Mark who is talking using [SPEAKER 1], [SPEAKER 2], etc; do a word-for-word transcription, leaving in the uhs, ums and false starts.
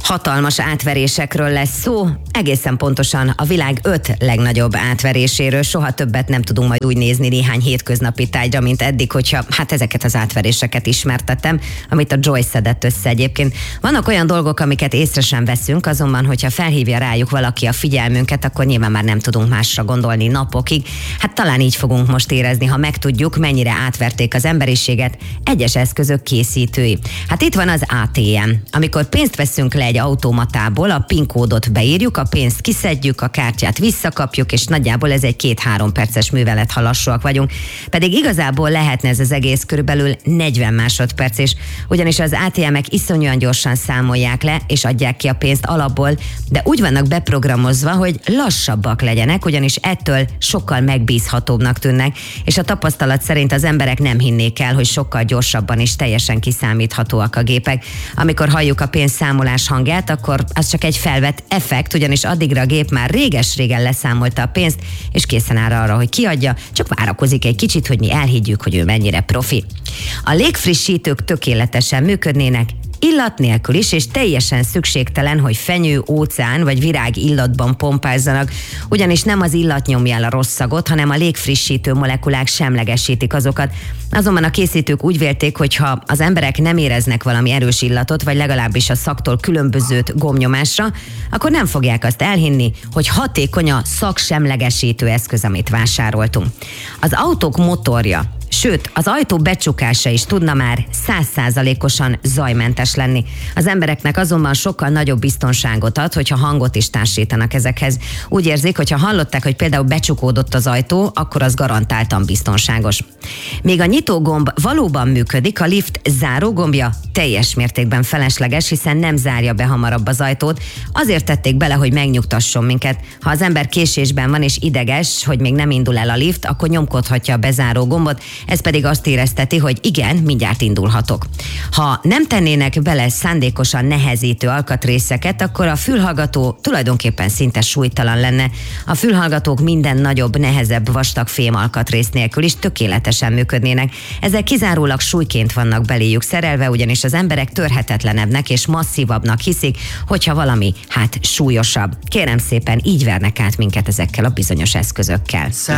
[SPEAKER 1] Hatalmas átverésekről lesz szó, egészen pontosan a világ öt legnagyobb átveréséről. Soha többet nem tudunk majd úgy nézni néhány hétköznapi tárgyra, mint eddig, hogyha hát ezeket az átveréseket ismertettem, amit a Joyce szedett össze egyébként. Vannak olyan dolgok, amiket észre sem veszünk, azonban, hogyha felhívja rájuk valaki a figyelmünket, akkor nyilván már nem tudunk másra gondolni napokig. Hát talán így fogunk most érezni, ha megtudjuk, mennyire átverték az emberiséget egyes eszközök készítői. Hát itt van az á té em. Amikor pénzt veszünk le egy automatából, a PIN kódot beírjuk, a pénzt kiszedjük, a kártyát visszakapjuk, és nagyjából ez egy két-három perces művelet, ha lassúak vagyunk. Pedig igazából lehetne ez az egész körülbelül negyven másodperc, és ugyanis az á té emek iszonyúan gyorsan számolják le, és adják ki a pénzt alapból, de úgy vannak beprogramozva, hogy lassabbak legyenek, ugyanis ettől sokkal megbízhatóbbnak tűnnek, és a tapasztalat szerint az emberek nem hinnék el, hogy sokkal gyorsabban és teljesen kiszámíthatóak a gépek. Amikor halljuk a pénzszámolás hangját, akkor az csak egy felvett effekt, ugyanis addigra a gép már réges-régen leszámolta a pénzt, és készen áll arra, hogy kiadja, csak várakozik egy kicsit, hogy mi elhiggyük, hogy ő mennyire profi. A légfrissítők tökéletesen működnének, illat nélkül is, és teljesen szükségtelen, hogy fenyő, óceán vagy virág illatban pompázzanak, ugyanis nem az illat nyomja el a rossz szagot, hanem a légfrissítő molekulák semlegesítik azokat. Azonban a készítők úgy vélték, hogy ha az emberek nem éreznek valami erős illatot, vagy legalábbis a szaktól különbözőt gomnyomásra, akkor nem fogják azt elhinni, hogy hatékony a szaksemlegesítő eszköz, amit vásároltunk. Az autók motorja, sőt, az ajtó becsukása is tudna már száz százalékosan zajmentes lenni. Az embereknek azonban sokkal nagyobb biztonságot ad, hogyha hangot is társítanak ezekhez. Úgy érzik, hogyha hallották, hogy például becsukódott az ajtó, akkor az garantáltan biztonságos. Még a nyitógomb valóban működik, a lift zárógombja teljes mértékben felesleges, hiszen nem zárja be hamarabb az ajtót. Azért tették bele, hogy megnyugtasson minket. Ha az ember késésben van és ideges, hogy még nem indul el a lift, akkor nyomkodhatja a bezáró gombot, ez pedig azt érezteti, hogy igen, mindjárt indulhatok. Ha nem tennének bele szándékosan nehezítő alkatrészeket, akkor a fülhallgató tulajdonképpen szinte súlytalan lenne. A fülhallgatók minden nagyobb, nehezebb, vastag fém alkatrész nélkül is tökéletesen működnének. Ezek kizárólag súlyként vannak beléjük szerelve, ugyanis az emberek törhetetlenebbnek és masszívabbnak hiszik, hogyha valami, hát súlyosabb. Kérem szépen, így vernek át minket ezekkel a bizonyos eszközökkel.